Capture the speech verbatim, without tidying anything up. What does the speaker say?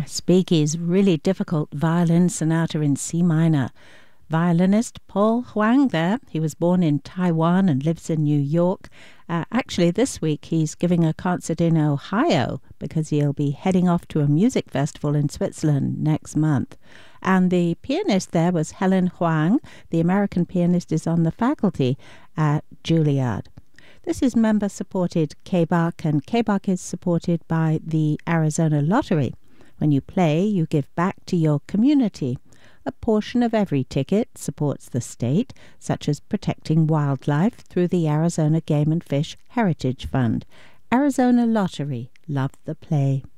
Respighi's really difficult violin sonata in C minor. Violinist Paul Huang there. He was born in Taiwan and lives in New York. Uh, actually, this week he's giving a concert in Ohio because he'll be heading off to a music festival in Switzerland next month. And the pianist there was Helen Huang. The American pianist is on the faculty at Juilliard. This is member-supported K B A C, and K B A C is supported by the Arizona Lottery. When you play, you give back to your community. A portion of every ticket supports the state, such as protecting wildlife through the Arizona Game and Fish Heritage Fund. Arizona Lottery. Love the play.